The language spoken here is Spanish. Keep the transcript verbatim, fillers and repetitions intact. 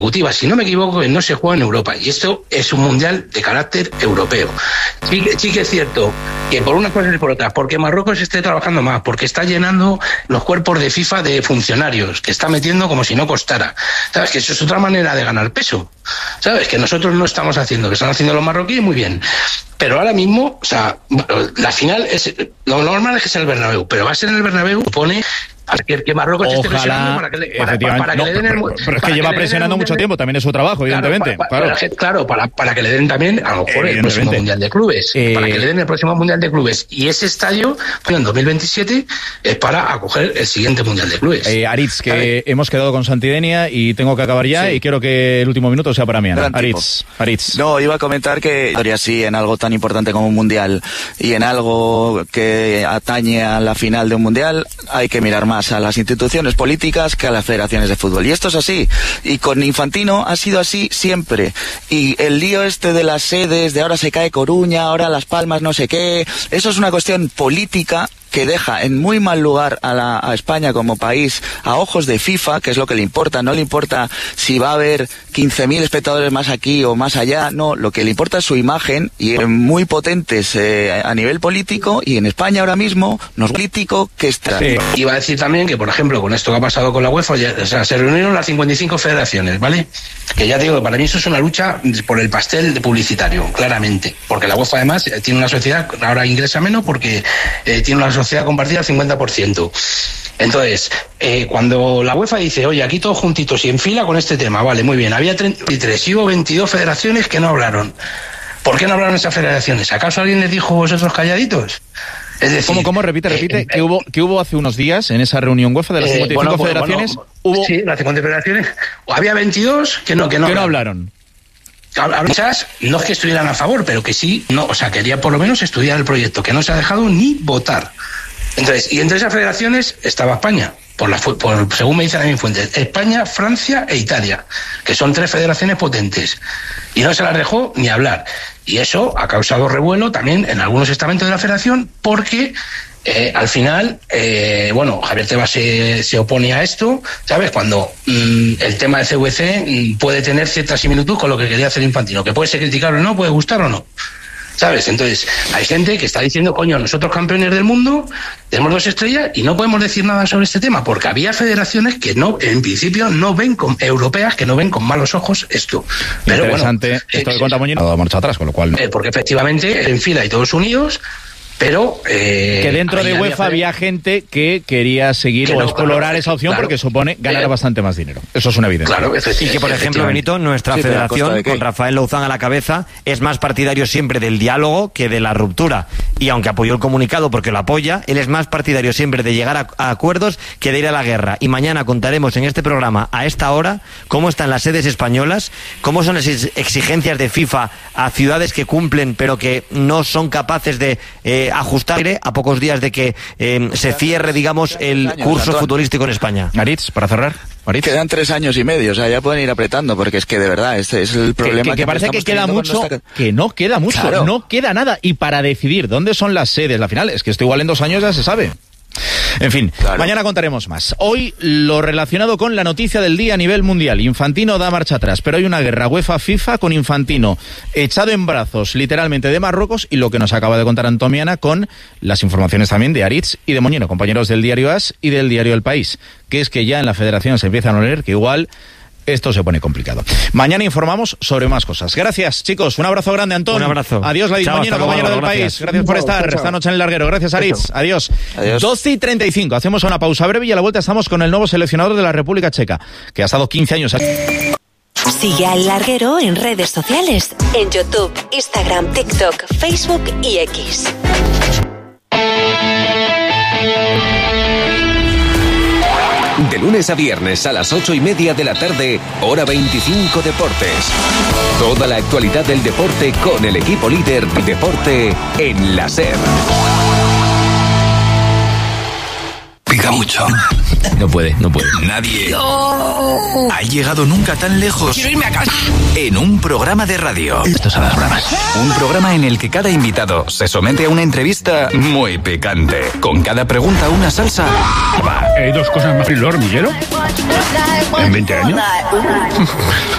Si no me equivoco, no se juega en Europa y esto es un mundial de carácter europeo. Sí, sí que es cierto que por unas cosas y por otras, porque Marruecos esté trabajando más, porque está llenando los cuerpos de FIFA de funcionarios, que está metiendo como si no costara. ¿Sabes? Que eso es otra manera de ganar peso. ¿Sabes? Que nosotros no estamos haciendo, que están haciendo los marroquíes muy bien. Pero ahora mismo, o sea, la final es, lo normal es que sea el Bernabéu, pero va a ser en el Bernabéu, pone que, que Marruecos Ojalá, esté presionando para que le, para, para, para que no, le den el pero, pero es que lleva presionando mucho tiempo, también es su trabajo, evidentemente. Claro, para, claro. claro, para, para que le den también, a lo mejor, el próximo Mundial de Clubes. Eh, para que le den el próximo Mundial de Clubes. Y ese estadio, en dos mil veintisiete, es para acoger el siguiente Mundial de Clubes. Eh, Aritz, que ¿sabes? Hemos quedado con Santidenia y tengo que acabar ya, sí. Y quiero que el último minuto sea para mí, Ana. Aritz, Aritz. No, iba a comentar que sí, en algo tan importante como un Mundial y en algo que atañe a la final de un Mundial, hay que mirar más a las instituciones políticas que a las federaciones de fútbol. Y esto es así. Y con Infantino ha sido así siempre. Y el lío este de las sedes, de ahora se cae Coruña, ahora Las Palmas, no sé qué, eso es una cuestión política que deja en muy mal lugar a, la, a España como país a ojos de FIFA, que es lo que le importa. No le importa si va a haber quince mil espectadores más aquí o más allá, no, lo que le importa es su imagen, y muy potentes eh, a nivel político, y en España ahora mismo nos político que está. Sí. Iba a decir también que, por ejemplo, con esto que ha pasado con la UEFA, ya, o sea, se reunieron las cincuenta y cinco federaciones, ¿vale? Que ya digo, para mí eso es una lucha por el pastel publicitario, claramente, porque la UEFA además tiene una sociedad, ahora ingresa menos porque eh, tiene una sociedad compartida al cincuenta por ciento. Entonces, eh, cuando la UEFA dice, oye, aquí todos juntitos y en fila con este tema, vale, muy bien, había treinta y tres y hubo veintidós federaciones que no hablaron. ¿Por qué no hablaron esas federaciones? ¿Acaso alguien les dijo vosotros calladitos? Es decir, ¿Cómo, cómo? Repite, repite. Eh, ¿Qué, hubo, ¿Qué hubo hace unos días en esa reunión UEFA de las cincuenta y cinco eh, bueno, federaciones? Bueno, ¿Hubo... Sí, las cincuenta federaciones. Había veintidós que no, que no, que no hablaron. Muchas no es que estuvieran a favor, pero que sí, no, o sea, quería por lo menos estudiar el proyecto, que no se ha dejado ni votar. Entonces, y entre esas federaciones estaba España, por la, por, según me dicen a mi fuentes, España, Francia e Italia, que son tres federaciones potentes, y no se las dejó ni hablar. Y eso ha causado revuelo también en algunos estamentos de la federación, porque eh, al final, eh, bueno, Javier Tebas se, se opone a esto, ¿sabes? Cuando mmm, el tema de C V C mmm, puede tener cierta similitud con lo que quería hacer Infantino, que puede ser criticable o no, puede gustar o no, ¿sabes? Entonces, hay gente que está diciendo, coño, nosotros campeones del mundo, tenemos dos estrellas y no podemos decir nada sobre este tema, porque había federaciones que no, en principio, no ven con, europeas, que no ven con malos ojos esto. Pero interesante, bueno, esto eh, de cuenta Moñino ha dado marcha atrás, con lo cual... Eh, porque efectivamente, en fila y todos unidos, pero... Eh, que dentro de UEFA había, había gente que quería seguir que o no, explorar claro, esa opción, claro, porque supone ganar eh, bastante más dinero. Eso es una evidencia. Claro, y que, por ejemplo, Benito, nuestra sí, federación, con Rafael Louzán a la cabeza, es más partidario siempre del diálogo que de la ruptura. Y aunque apoyó el comunicado porque lo apoya, él es más partidario siempre de llegar a, a acuerdos que de ir a la guerra. Y mañana contaremos en este programa, a esta hora, cómo están las sedes españolas, cómo son las exigencias de FIFA a ciudades que cumplen pero que no son capaces de... Eh, ajustar a pocos días de que eh, se cierre, digamos, el curso futbolístico en España. Aritz, para cerrar. Aritz. Quedan tres años y medio, o sea, ya pueden ir apretando, porque es que de verdad, este es el problema. Que, que, que parece que queda mucho, esta... que no queda mucho, claro. No queda nada. Y para decidir dónde son las sedes, la final, es que esto igual en dos años ya se sabe. En fin, claro. Mañana contaremos más. Hoy lo relacionado con la noticia del día a nivel mundial. Infantino da marcha atrás, pero hay una guerra UEFA-FIFA con Infantino echado en brazos literalmente de Marruecos, y lo que nos acaba de contar Antomiana con las informaciones también de Aritz y de Moñino, compañeros del diario AS y del diario El País, que es que ya en la federación se empiezan a oler que igual esto se pone complicado. Mañana informamos sobre más cosas. Gracias, chicos. Un abrazo grande, Antón. Un abrazo. Adiós, Ladis Moñino, compañero del gracias. País. Gracias por estar chao, chao. Esta noche en el larguero. Gracias, Aritz. Adiós. Adiós. doce y treinta y cinco. Hacemos una pausa breve y a la vuelta estamos con el nuevo seleccionador de la República Checa, que ha estado quince años aquí. Sigue al larguero en redes sociales. En YouTube, Instagram, TikTok, Facebook y X. De lunes a viernes a las ocho y media de la tarde, hora veinticinco Deportes. Toda la actualidad del deporte con el equipo líder de deporte en la SER. Pica mucho. No puede, no puede. Nadie no. ha llegado nunca tan lejos. Quiero irme a casa. En un programa de radio. Esto sabe a ramas. Un programa en el que cada invitado se somete a una entrevista muy picante. Con cada pregunta una salsa. ¿Hay dos cosas más frío hormiguero? ¿En veinte años?